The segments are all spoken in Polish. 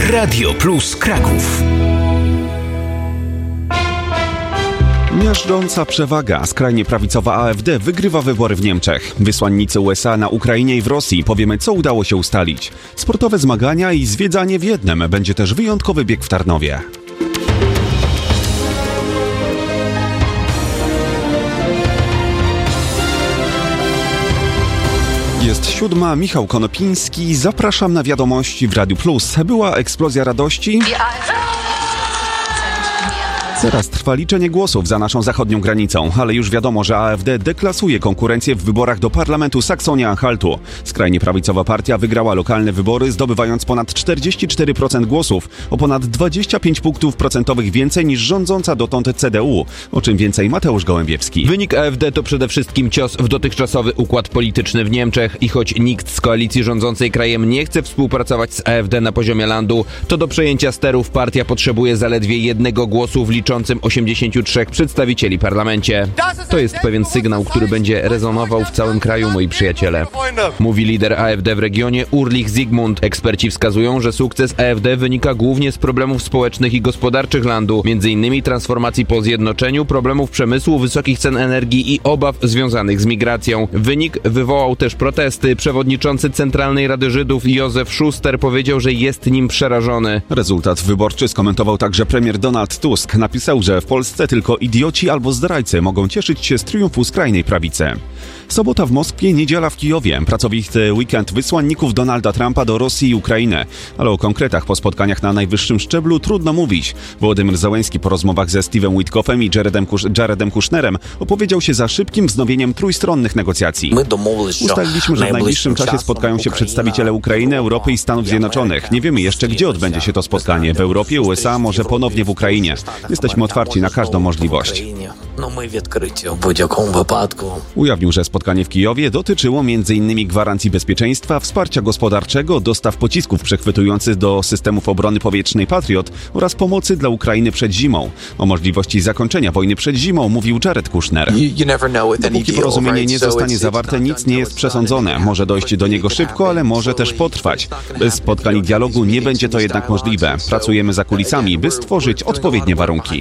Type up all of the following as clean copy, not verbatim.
Radio Plus Kraków. Miażdżąca przewaga. Skrajnie prawicowa AfD wygrywa wybory w Niemczech. Wysłannicy USA na Ukrainie i w Rosji. Powiemy, co udało się ustalić. Sportowe zmagania i zwiedzanie w jednym. Będzie też wyjątkowy bieg w Tarnowie. Jest 7, Michał Konopiński. Zapraszam na wiadomości w Radiu Plus. Była eksplozja radości. Teraz trwa liczenie głosów za naszą zachodnią granicą, ale już wiadomo, że AfD deklasuje konkurencję w wyborach do Parlamentu Saksonia-Anhaltu. Skrajnie prawicowa partia wygrała lokalne wybory, zdobywając ponad 44% głosów, o ponad 25 punktów procentowych więcej niż rządząca dotąd CDU. O czym więcej Mateusz Gołębiewski. Wynik AfD to przede wszystkim cios w dotychczasowy układ polityczny w Niemczech i choć nikt z koalicji rządzącej krajem nie chce współpracować z AfD na poziomie landu, to do przejęcia sterów partia potrzebuje zaledwie jednego głosu w liczącym 83 przedstawicieli w parlamencie. To jest pewien sygnał, który będzie rezonował w całym kraju, moi przyjaciele. Mówi lider AfD w regionie Ulrich Zygmunt. Eksperci wskazują, że sukces AfD wynika głównie z problemów społecznych i gospodarczych landu, m.in. transformacji po zjednoczeniu, problemów przemysłu, wysokich cen energii i obaw związanych z migracją. Wynik wywołał też protesty. Przewodniczący Centralnej Rady Żydów Józef Schuster powiedział, że jest nim przerażony. Rezultat wyborczy skomentował także premier Donald Tusk. Napisał, że w Polsce tylko idioci albo zdrajcy mogą cieszyć się z triumfu skrajnej prawicy. Sobota w Moskwie, niedziela w Kijowie. Pracowity weekend wysłanników Donalda Trumpa do Rosji i Ukrainy. Ale o konkretach po spotkaniach na najwyższym szczeblu trudno mówić. Wołodymyr Zełenski po rozmowach ze Steve'em Witkoffem i Jaredem Kushnerem opowiedział się za szybkim wznowieniem trójstronnych negocjacji. Ustaliliśmy, że w najbliższym czasie spotkają się przedstawiciele Ukrainy, Europy i Stanów Zjednoczonych. Nie wiemy jeszcze, gdzie odbędzie się to spotkanie. W Europie, USA, może ponownie w Ukrainie. Jesteśmy otwarci na każdą możliwość. Ujawnił, że spotkanie w Kijowie dotyczyło m.in. gwarancji bezpieczeństwa, wsparcia gospodarczego, dostaw pocisków przechwytujących do systemów obrony powietrznej Patriot oraz pomocy dla Ukrainy przed zimą. O możliwości zakończenia wojny przed zimą mówił Jared Kushner. Dopóki porozumienie nie zostanie zawarte, nic nie jest przesądzone. Może dojść do niego szybko, ale może też potrwać. Bez spotkań i dialogu nie będzie to jednak możliwe. Pracujemy za kulisami, by stworzyć odpowiednie warunki.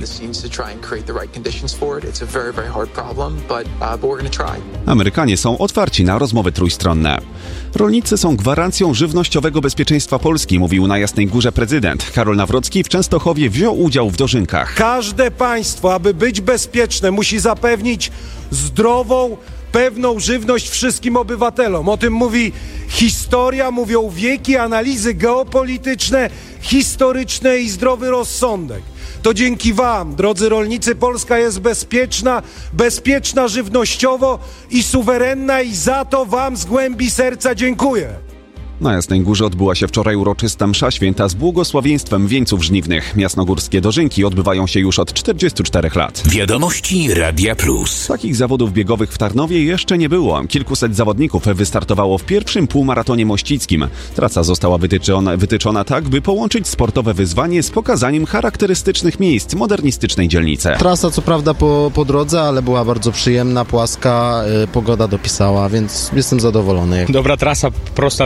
Amerykanie są otwarci na rozmowy trójstronne. Rolnicy są gwarancją żywnościowego bezpieczeństwa Polski, mówił na Jasnej Górze prezydent. Karol Nawrocki w Częstochowie wziął udział w dożynkach. Każde państwo, aby być bezpieczne, musi zapewnić zdrową, pewną żywność wszystkim obywatelom. O tym mówi historia, mówią wieki, analizy geopolityczne, historyczne i zdrowy rozsądek. To dzięki wam, drodzy rolnicy, Polska jest bezpieczna żywnościowo i suwerenna i za to wam z głębi serca dziękuję. Na Jasnej Górze odbyła się wczoraj uroczysta msza święta z błogosławieństwem wieńców żniwnych. Jasnogórskie dożynki odbywają się już od 44 lat. Wiadomości Radia Plus. Takich zawodów biegowych w Tarnowie jeszcze nie było. Kilkuset zawodników wystartowało w pierwszym półmaratonie mościckim. Trasa została wytyczona tak, by połączyć sportowe wyzwanie z pokazaniem charakterystycznych miejsc modernistycznej dzielnicy. Trasa co prawda po drodze, ale była bardzo przyjemna, płaska, pogoda dopisała, więc jestem zadowolony. Dobra trasa, prosta